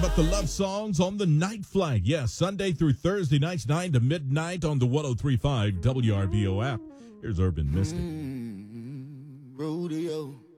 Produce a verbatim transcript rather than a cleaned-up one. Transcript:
but the love songs on the Night Flight. Yes, Sunday through Thursday nights, nine to midnight on the one oh three point five W R B O app. Here's Urban Mystic. Mm, rodeo.